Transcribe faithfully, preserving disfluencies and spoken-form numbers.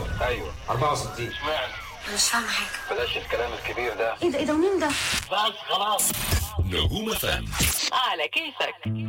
اه ايوه أربعة وستين. اشمعنى؟ مش فاهمة حاجة. بلاش الكلام الكبير ده. ايه ده ايه ده ومين ده؟ بس خلاص. نجوم فم على كيفك.